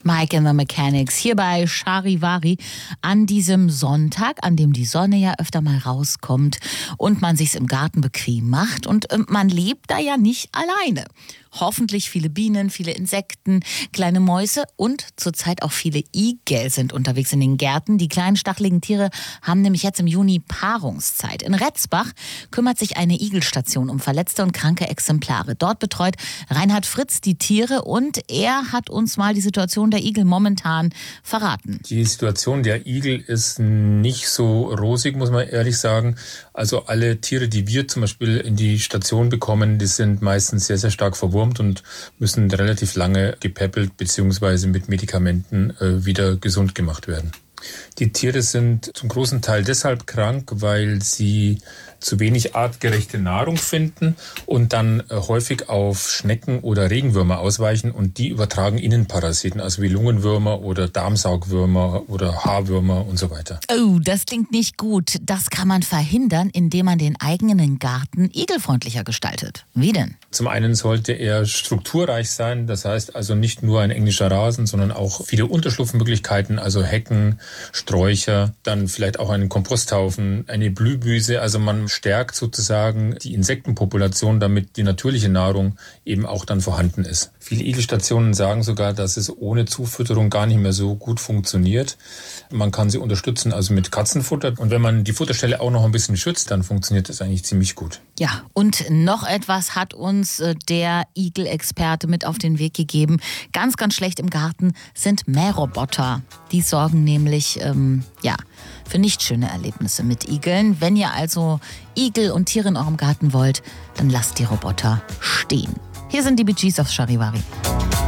Mike and the Mechanics hier bei Charivari an diesem Sonntag, an dem die Sonne ja öfter mal rauskommt und man sich's im Garten bequem macht und man lebt da ja nicht alleine. Hoffentlich viele Bienen, viele Insekten, kleine Mäuse und zurzeit auch viele Igel sind unterwegs in den Gärten. Die kleinen stacheligen Tiere haben nämlich jetzt im Juni Paarungszeit. In Retzbach kümmert sich eine Igelstation um verletzte und kranke Exemplare. Dort betreut Reinhard Fritz die Tiere und er hat uns mal die Situation der Igel momentan verraten. Die Situation der Igel ist nicht so rosig, muss man ehrlich sagen. Also alle Tiere, die wir zum Beispiel in die Station bekommen, die sind meistens sehr, sehr stark verwurmt und müssen relativ lange gepäppelt bzw. mit Medikamenten wieder gesund gemacht werden. Die Tiere sind zum großen Teil deshalb krank, weil sie zu wenig artgerechte Nahrung finden und dann häufig auf Schnecken oder Regenwürmer ausweichen und die übertragen ihnen Parasiten, also wie Lungenwürmer oder Darmsaugwürmer oder Haarwürmer und so weiter. Oh, das klingt nicht gut. Das kann man verhindern, indem man den eigenen Garten igelfreundlicher gestaltet. Wie denn? Zum einen sollte er strukturreich sein, das heißt also nicht nur ein englischer Rasen, sondern auch viele Unterschlupfmöglichkeiten, also Hecken, Sträucher, dann vielleicht auch einen Komposthaufen, eine Blühwiese, also man stärkt sozusagen die Insektenpopulation, damit die natürliche Nahrung eben auch dann vorhanden ist. Viele Igelstationen sagen sogar, dass es ohne Zufütterung gar nicht mehr so gut funktioniert. Man kann sie unterstützen, also mit Katzenfutter. Und wenn man die Futterstelle auch noch ein bisschen schützt, dann funktioniert das eigentlich ziemlich gut. Ja, und noch etwas hat uns der Igel-Experte mit auf den Weg gegeben. Ganz, ganz schlecht im Garten sind Mähroboter. Die sorgen nämlich, für nicht schöne Erlebnisse mit Igeln. Wenn ihr also Igel und Tiere in eurem Garten wollt, dann lasst die Roboter stehen. Hier sind die Bee Gees auf Charivari.